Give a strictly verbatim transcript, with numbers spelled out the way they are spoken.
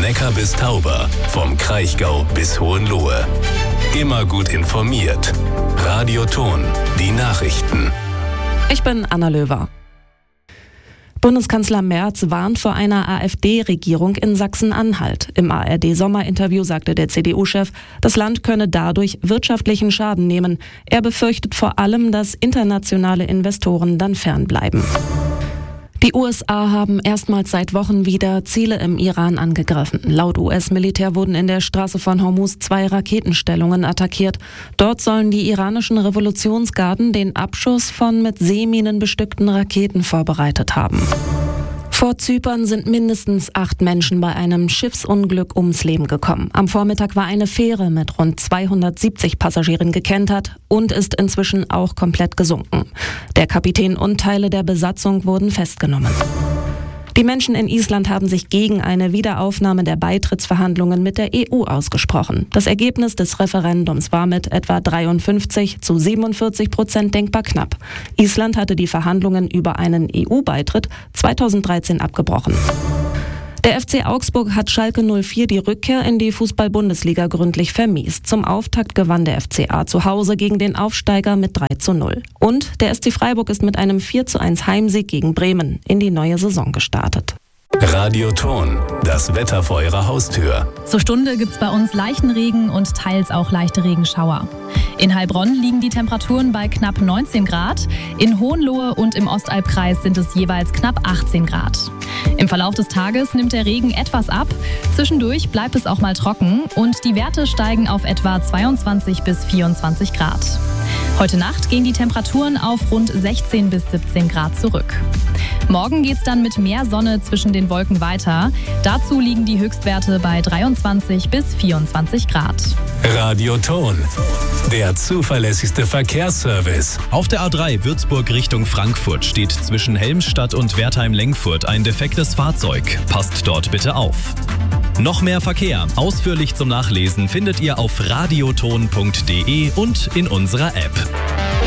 Neckar bis Tauber, vom Kraichgau bis Hohenlohe. Immer gut informiert. Radio Thon, die Nachrichten. Ich bin Anna Löwer. Bundeskanzler Merz warnt vor einer AfD-Regierung in Sachsen-Anhalt. Im A R D-Sommerinterview sagte der C D U-Chef, das Land könne dadurch wirtschaftlichen Schaden nehmen. Er befürchtet vor allem, dass internationale Investoren dann fernbleiben. Die U S A haben erstmals seit Wochen wieder Ziele im Iran angegriffen. Laut U S-Militär wurden in der Straße von Hormuz zwei Raketenstellungen attackiert. Dort sollen die iranischen Revolutionsgarden den Abschuss von mit Seeminen bestückten Raketen vorbereitet haben. Vor Zypern sind mindestens acht Menschen bei einem Schiffsunglück ums Leben gekommen. Am Vormittag war eine Fähre mit rund zweihundertsiebzig Passagieren gekentert und ist inzwischen auch komplett gesunken. Der Kapitän und Teile der Besatzung wurden festgenommen. Die Menschen in Island haben sich gegen eine Wiederaufnahme der Beitrittsverhandlungen mit der E U ausgesprochen. Das Ergebnis des Referendums war mit etwa dreiundfünfzig zu siebenundvierzig Prozent denkbar knapp. Island hatte die Verhandlungen über einen E U-Beitritt zweitausenddreizehn abgebrochen. Der F C Augsburg hat Schalke null vier die Rückkehr in die Fußball-Bundesliga gründlich vermiest. Zum Auftakt gewann der F C A zu Hause gegen den Aufsteiger mit drei zu null. Und der S C Freiburg ist mit einem vier zu eins Heimsieg gegen Bremen in die neue Saison gestartet. Radio Thon, das Wetter vor Ihrer Haustür. Zur Stunde gibt's bei uns leichten Regen und teils auch leichte Regenschauer. In Heilbronn liegen die Temperaturen bei knapp neunzehn Grad. In Hohenlohe und im Ostalbkreis sind es jeweils knapp achtzehn Grad. Im Verlauf des Tages nimmt der Regen etwas ab. Zwischendurch bleibt es auch mal trocken und die Werte steigen auf etwa zweiundzwanzig bis vierundzwanzig Grad. Heute Nacht gehen die Temperaturen auf rund sechzehn bis siebzehn Grad zurück. Morgen geht's dann mit mehr Sonne zwischen den Wolken weiter. Dazu liegen die Höchstwerte bei dreiundzwanzig bis vierundzwanzig Grad. Radio Thon, der zuverlässigste Verkehrsservice. Auf der A drei Würzburg Richtung Frankfurt steht zwischen Helmstadt und Wertheim-Lengfurt ein defektes Fahrzeug. Passt dort bitte auf. Noch mehr Verkehr, ausführlich zum Nachlesen, findet ihr auf radioton punkt de und in unserer App.